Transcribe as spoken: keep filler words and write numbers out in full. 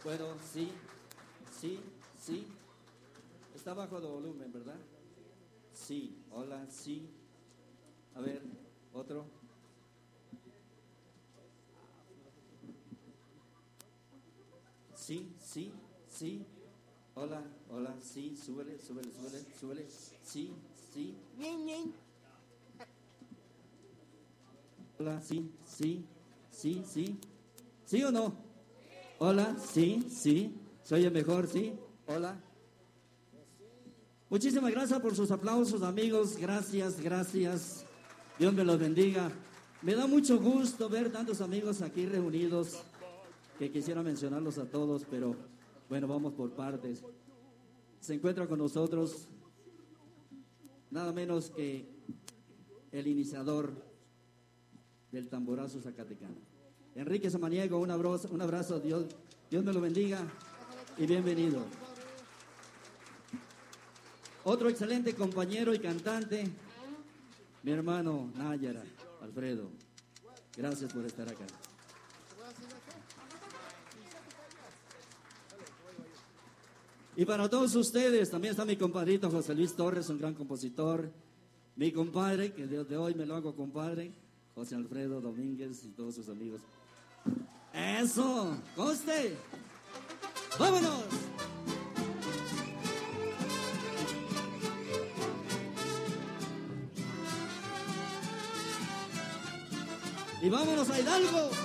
Bueno, sí, sí, sí. Está bajo de volumen, ¿verdad? Sí, hola, sí. A ver, otro. Sí, sí, sí. Hola, hola, sí, súbele, súbele, súbele, súbele. Sí, sí. Hola, sí, sí, sí, sí. ¿Sí o no? Hola, sí, sí. ¿Se oye mejor? Sí. Hola. Muchísimas gracias por sus aplausos, amigos. Gracias, gracias. Dios me los bendiga. Me da mucho gusto ver tantos amigos aquí reunidos que quisiera mencionarlos a todos, pero bueno, vamos por partes. Se encuentra con nosotros nada menos que el iniciador del tamborazo zacatecano. Enrique Samaniego, un abrazo, un abrazo, Dios, Dios me lo bendiga y bienvenido. Otro excelente compañero y cantante, mi hermano Nayara, Alfredo. Gracias por estar acá. Y para todos ustedes, también está mi compadrito José Luis Torres, un gran compositor. Mi compadre, que desde hoy me lo hago compadre, José Alfredo Domínguez y todos sus amigos. ¡Eso! ¡Conste! ¡Vámonos! Y vámonos a Hidalgo.